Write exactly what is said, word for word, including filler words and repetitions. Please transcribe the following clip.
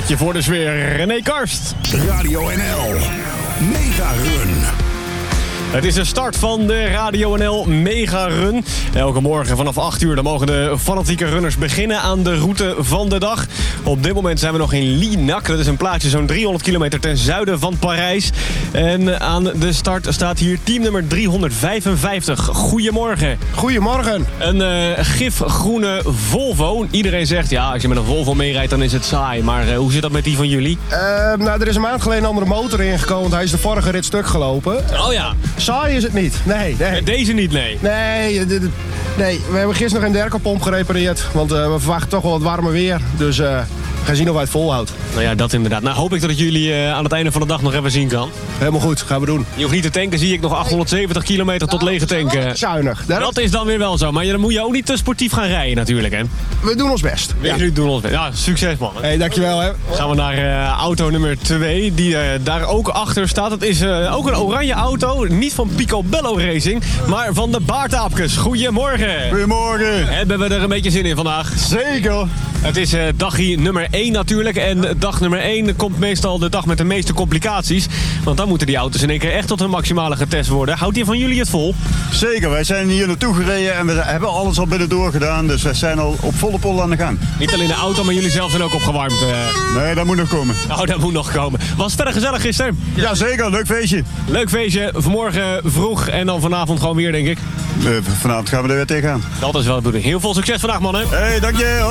plaatje voor de sfeer. René Karst. Radio N L. Mega Run. Het is de start van de Radio N L Mega Run. Elke morgen vanaf acht uur dan mogen de fanatieke runners beginnen aan de route van de dag. Op dit moment zijn we nog in Linac. Dat is een plaatsje zo'n driehonderd kilometer ten zuiden van Parijs. En aan de start staat hier teamnummer driehonderdvijfenvijftig. Goedemorgen. Goedemorgen. Een uh, gifgroene Volvo. Iedereen zegt, ja, als je met een Volvo meerijdt, dan is het saai. Maar uh, hoe zit dat met die van jullie? Uh, nou, er is een maand geleden een andere motor ingekomen, want hij is de vorige rit stuk gelopen. Oh ja. Saai is het niet. Nee, nee. Met deze niet, nee. Nee, d- d- nee. We hebben gisteren nog een derkelpomp gerepareerd. Want uh, we verwachten toch wel wat warmer weer. Dus uh, we gaan zien of hij het volhoudt. Nou ja, dat inderdaad. Nou hoop ik dat ik jullie uh, aan het einde van de dag nog even zien kan. Helemaal goed, gaan we doen. Je hoeft niet te tanken, zie ik nog achthonderdzeventig kilometer tot lege tanken. Zuinig. Daar... Dat is dan weer wel zo. Maar dan moet je ook niet te sportief gaan rijden natuurlijk, hè? We doen ons best. Ja. Jullie doen ons best. Ja, succes man. Hé, hey, dankjewel hè. Gaan we naar uh, auto nummer twee, die uh, daar ook achter staat. Het is uh, ook een oranje auto. Niet van Picobello Racing, maar van de Baartaapkes. Goedemorgen. Goedemorgen. Hebben we er een beetje zin in vandaag? Zeker. Het is uh, dagje nummer één natuurlijk. En dag nummer één komt meestal de dag met de meeste complicaties. Want dan moeten die auto's in één keer echt tot hun maximale getest worden. Houdt die van jullie het vol? Zeker, wij zijn hier naartoe gereden en we hebben alles al binnendoor gedaan. Dus wij zijn al op volle pol aan de gang. Niet alleen de auto, maar jullie zelf zijn ook opgewarmd. Uh... Nee, dat moet nog komen. Oh, dat moet nog komen. Was het verder gezellig gisteren? Ja, zeker. Leuk feestje. Leuk feestje. Vanmorgen vroeg en dan vanavond gewoon weer, denk ik. Uh, vanavond gaan we er weer tegenaan. Dat is wel de bedoeling. Heel veel succes vandaag, mannen. Hé, hey, dank je.